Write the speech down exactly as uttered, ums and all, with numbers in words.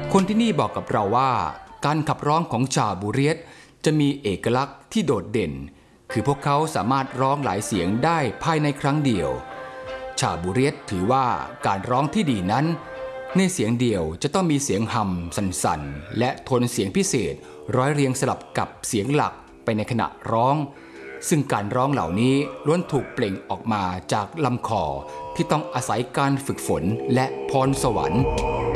คนที่นี่บอกกับเราว่าการขับร้องของชาวบุเรียตจะมีเอกลักษณ์ที่โดดเด่นคือพวกเขาสามารถร้องหลายเสียงได้ภายในครั้งเดียวชาวบุเรียตถือว่าการร้องที่ดีนั้นในเสียงเดียวจะต้องมีเสียงฮัมสั่นๆและโทนเสียงพิเศษร้อยเรียงสลับกับเสียงหลักไปในขณะร้องซึ่งการร้องเหล่านี้ล้วนถูกเปล่งออกมาจากลำคอที่ต้องอาศัยการฝึกฝนและพรสวรรค์